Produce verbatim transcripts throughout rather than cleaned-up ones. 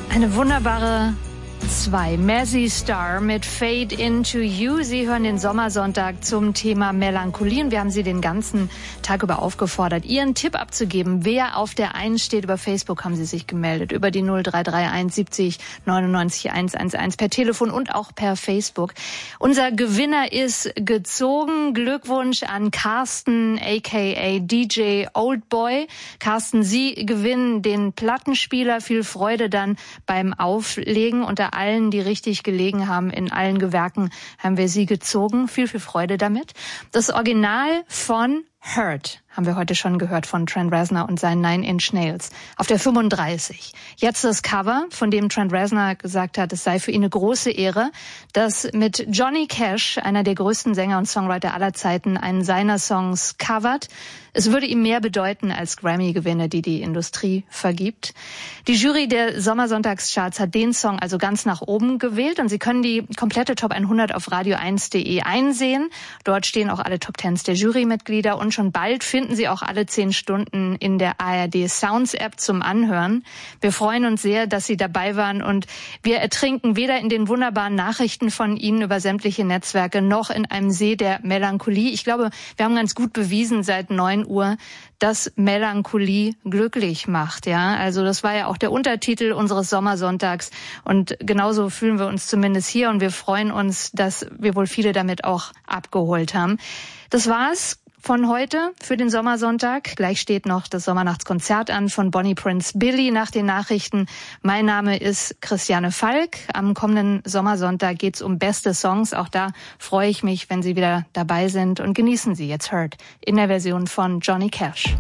Eine wunderbare zwei. Mazzy Star mit Fade Into You. Sie hören den Sommersonntag zum Thema Melancholie. Und wir haben Sie den ganzen Tag über aufgefordert, Ihren Tipp abzugeben. Wer auf der eins steht, über Facebook haben Sie sich gemeldet. Über die null drei drei eins siebzig neunundneunzig hundertelf per Telefon und auch per Facebook. Unser Gewinner ist gezogen. Glückwunsch an Carsten, aka D J Oldboy. Carsten, Sie gewinnen den Plattenspieler. Viel Freude dann beim Auflegen. Unter allen, die richtig gelegen haben, in allen Gewerken haben wir Sie gezogen. Viel, viel Freude damit. Das Original von Hurt haben wir heute schon gehört von Trent Reznor und seinen Nine Inch Nails auf der fünfunddreißig. Jetzt das Cover, von dem Trent Reznor gesagt hat, es sei für ihn eine große Ehre, dass mit Johnny Cash, einer der größten Sänger und Songwriter aller Zeiten, einen seiner Songs covert. Es würde ihm mehr bedeuten als Grammy-Gewinne, die die Industrie vergibt. Die Jury der Sommersonntagscharts hat den Song also ganz nach oben gewählt und Sie können die komplette Top hundert auf radio eins punkt de einsehen. Dort stehen auch alle Top Tens der Jurymitglieder und schon bald finden Sie auch alle zehn Stunden in der A R D Sounds App zum Anhören. Wir freuen uns sehr, dass Sie dabei waren und wir ertrinken weder in den wunderbaren Nachrichten von Ihnen über sämtliche Netzwerke noch in einem See der Melancholie. Ich glaube, wir haben ganz gut bewiesen seit neun Uhr, dass Melancholie glücklich macht. Ja, also das war ja auch der Untertitel unseres Sommersonntags und genauso fühlen wir uns zumindest hier und wir freuen uns, dass wir wohl viele damit auch abgeholt haben. Das war's von heute für den Sommersonntag. Gleich steht noch das Sommernachtskonzert an von Bonnie Prince Billy nach den Nachrichten. Mein Name ist Christiane Falk. Am kommenden Sommersonntag geht's um beste Songs. Auch da freue ich mich, wenn Sie wieder dabei sind. Und genießen Sie jetzt Hurt in der Version von Johnny Cash.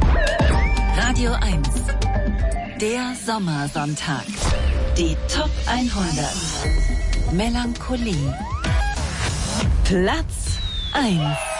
Radio eins, der Sommersonntag. Die Top hundert. Melancholie. Platz eins.